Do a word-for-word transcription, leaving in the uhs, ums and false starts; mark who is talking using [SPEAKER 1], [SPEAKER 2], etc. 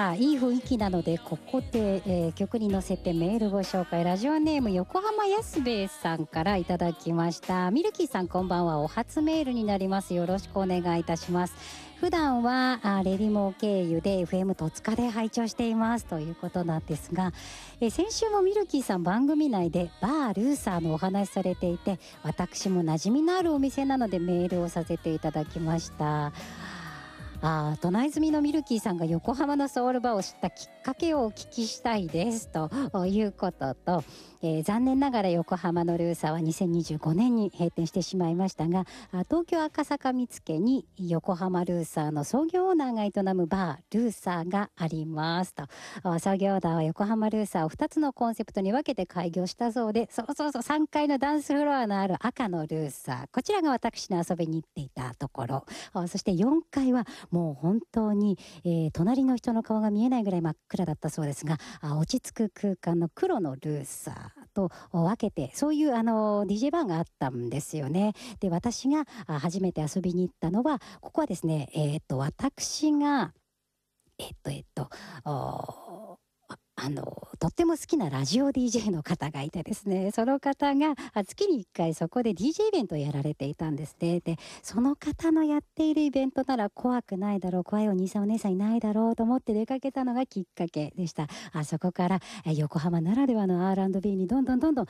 [SPEAKER 1] あいい雰囲気なのでここで、えー、曲に乗せてメールご紹介。ラジオネーム横浜安兵衛さんからいただきました。ミルキーさんこんばんは。お初メールになります。よろしくお願いいたします。普段はあレディモー経由で エフエム 戸塚で拝聴していますということなんですが、え先週もミルキーさん番組内でバールーサーのお話されていて、私も馴染みのあるお店なのでメールをさせていただきました。あ都内住みのミルキーさんが横浜のソウルバーを知ったきっかけをお聞きしたいですということと、えー、残念ながら横浜のルーサーはにせんにじゅうごねんに閉店してしまいましたが、東京赤坂見附に横浜ルーサーの創業オーナーが営むバールーサーがありますと。創業オーナーは横浜ルーサーをふたつのコンセプトに分けて開業したそうで、そうそうそうさんがいのダンスフロアのある赤のルーサー、こちらが私の遊びに行っていたところ、そしてよんかいはもう本当に、えー、隣の人の顔が見えないぐらい真っ暗だったそうですが、あ落ち着く空間の黒のルーサーと分けて、そういうあの ディージェー バーがあったんですよね。で私が初めて遊びに行ったのは、ここはですね、えー、っと私がえっとえっとああのとっても好きなラジオ ディージェー の方がいてですね、その方が月にいっかいそこで ディージェー イベントをやられていたんですね。でその方のやっているイベントなら怖くないだろう、怖いお兄さんお姉さんいないだろうと思って出かけたのがきっかけでした。あそこから横浜ならではの アールアンドビー にどんどんどんどん